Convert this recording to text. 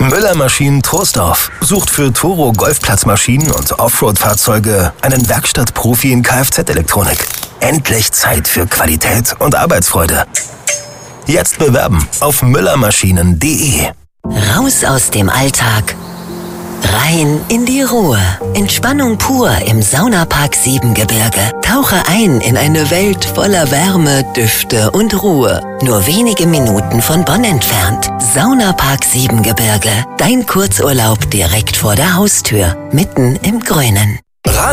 Müller Maschinen Troisdorf sucht für Toro Golfplatzmaschinen und Offroad-Fahrzeuge einen Werkstattprofi in Kfz-Elektronik. Endlich Zeit für Qualität und Arbeitsfreude. Jetzt bewerben auf müllermaschinen.de. Raus aus dem Alltag. Rein in die Ruhe. Entspannung pur im Saunapark Siebengebirge. Tauche ein in eine Welt voller Wärme, Düfte und Ruhe. Nur wenige Minuten von Bonn entfernt. Saunapark Siebengebirge. Dein Kurzurlaub direkt vor der Haustür. Mitten im Grünen.